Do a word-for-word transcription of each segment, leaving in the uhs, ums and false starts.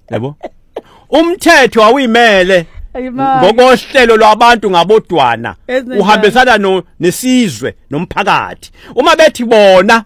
yabo umthetho awuyimele ngokohlelo lwabantu ngabodwana uhambisana no nesizwe nomphakathi uma bethi bona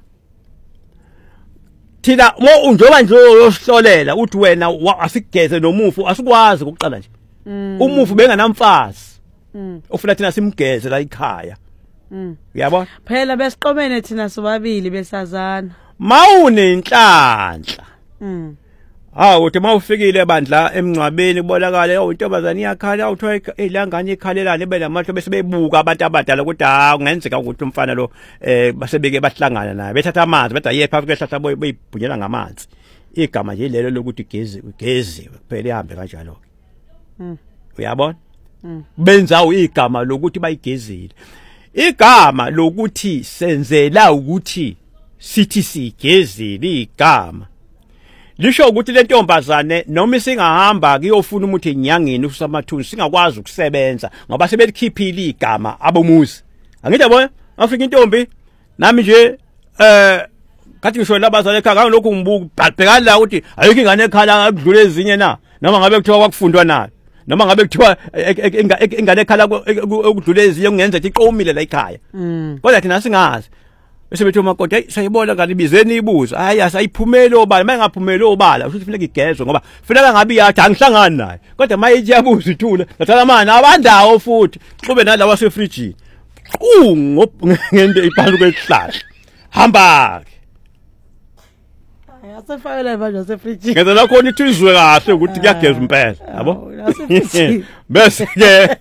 thina mo njoba nje uyosihlolela uthi wena asigeze nomufu asikwazi ukuqala nje umufu benganamfazi ufuna thina simgeze la ekhaya uyabona phela besiqomene thina sobabili besazana mawunenhlanhla hawo uthi mawufikile bandla emncwabeni kubonakala yawo intombazana iyakhala awuthiwa ilangane ikhalelana ibe namatho bese bebuka abantu abadala ukuthi ha kungenzeka ukuthi umfana lo eh basebeke bahlangana naye bethatha amanzi bethi aye phambi kwehlahla boyibhunyela ngamanzi igama nje lelo lokuthi gezi geziwe kuphela ihambe kanjalo ke uyabona benza igama lokuthi bayigezile igama lokuthi senzela ukuthi sithi sigezile igama lisho ukuthi le ntombazane noma singahamba kuyofuna umuthi enyangeni usamathunzi singakwazi ukusebenza ngoba sebekhiphile igama abomuzi angithi yabona afika intombi nami nje eh kathi ngisho labazali ekhaya lokhu ngibuka bhekana la ukuthi ayikho ingane ekhala akudlule ezinye na noma ngabe kuthiwa kwakufundwa nayo noma ngabe kuthiwa ingane ekhala okudlule ezinye kungenza ukuthi iqomile la ekhaya kodwa thina singazi bese bethi umakoti hey sayibona ngalibizeni ibuzo hayi asayiphumele obala mayengaphumele obala usho kufanele igezwe ngoba kufanele ngabe iyathi angihlangani naye kodwa mayithi yabuza ithula nathala manje abandawo futhi xube nalawa wasefrijini ngento iphansi kwesihlahla hamba ke asefakela manje wasefrijini ngeza la khona ithizwe kahle ukuthi kuyagezwa impela yabo bese ke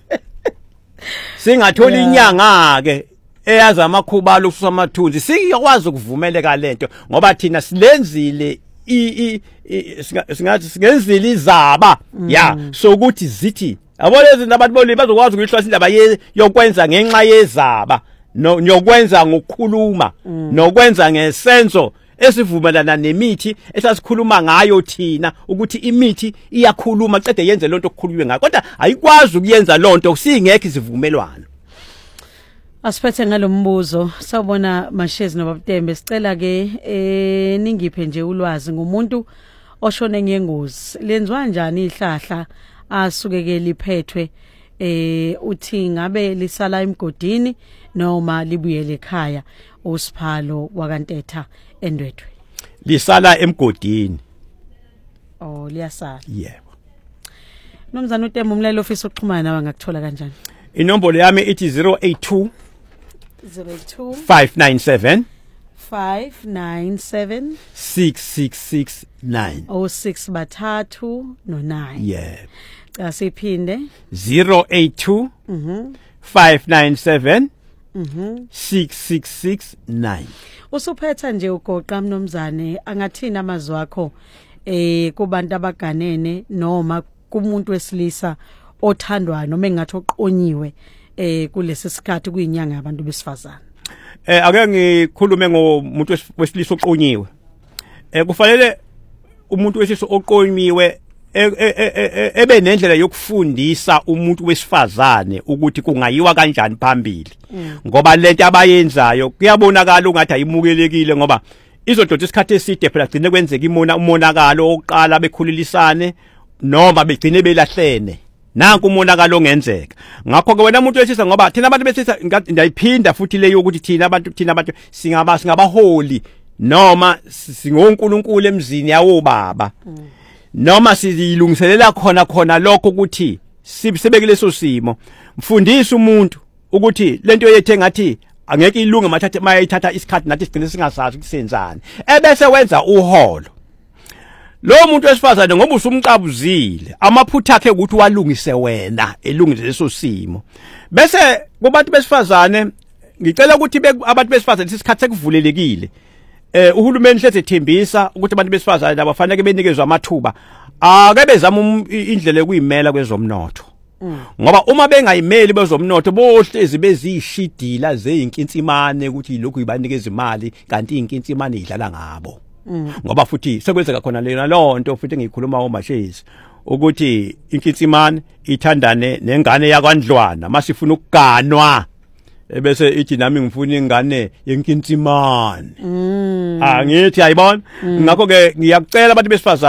singathola inyanga ke eyazi amakhubalo usamathunzi sikwazi ukuvumeleka lento ngoba thina silenzile i singathi singenzile izaba ya sokuthi zithi yabo lezi nabantu boli bazokwazi ukuhlwa indaba yokwenza ngenxa yezaba nokwenza ngokukhuluma nokwenza ngesenzo esivumelana nemithi esasikhuluma ngayo thina ukuthi imithi iyakhuluma cede yenze lonto okukhulunywe ngayo kodwa ayikwazi ukuyenza lonto singekho isivumelwano. Asiphethe ngalombuzo sawubona Mashezi noBabtembe sicela ke eh ningiphe nje ulwazi ngumuntu oshone ngengozi lenziwa kanjani ihlahla asuke liphethwe eh uthi ngabe lisala emgodini noma libuyele ekhaya uSiphalo wakantetha Endwedwe lisala emgodini. Oh liyasala yebo. Nomzana uTembe umlelo ofisa ukuxhumana nawe ngakuthola kanjani? Inombolo yami ithi zero eight two zero two five nine seven five nine seven six six six nine oh six bathathu no nine. Yeah. Asiphinde zero eight two mhm five nine seven mhm six six six nine. Usuphetha nje ugoqa mnomzane angathina amazwi akho eh kubantu abaganene noma kumuntu wesilisa othandwa noma engathi oqonyiwe eh kulesi sikhathi kuyinyanga yabantu besifazana. Eh ake ngikhulume ngomuntu wesilisa oqonyiwe. Eh kufanele umuntu wesilisa oqonyiwe ebe nendlela yokufundisa umuntu wesifazane ukuthi kungayiwa kanjani phambili ngoba lento abayenzayo kuyabonakala ungathi ayimukelekile ngoba izododa isikhathi eside phela gcine kwenzeka imona umonakalo oqala bekhulilisane noma begcine belahlene nanku umonakalo ongenzeka ngakho ke wena umuntu wesisa ngoba thina abantu besisa ndayiphinda futhi leyo ukuthi thina abantu thina abantu singaba singabaholi noma singonkulunkulu emzini yawo baba noma sizilungiselela khona khona lokho ukuthi sibeke leso simo mfundisa umuntu ukuthi lento yethe ngathi angeke ilunge mathatha mayithatha isikhathi nathi sigcine singasazi ukusenzana ebese wenza uholo lo muntu wesifazane ngoba usumqabuzile amaphutha akhe ukuthi walungise wena elungise leso simo bese kubantu besifazane ngicela ukuthi abantu besifazane isikhathi sekuvulelekile eh uhulumeni hleze thembisa ukuthi abantu besifazane abafanele benikezwe amathuba ake bezama indlela ekuyimela kwezomnotho ngoba uma bengayimeli bezomnotho bohlezi bezishidila zeyinkintsimane ukuthi lokhu ibanikeza imali kanti inkintsimane idlala ngabo ngoba futhi sekwenzeka khona lena lonto futhi ngikhuluma ngoMashezi ukuthi inkintsimane ithandane nengane yakwaNdlwana masifuna ukuganwa ebese ithi nami ngifuna ingane yenkintsimane angithi ayibona ngakho ke ngiyakucela abantu besifazane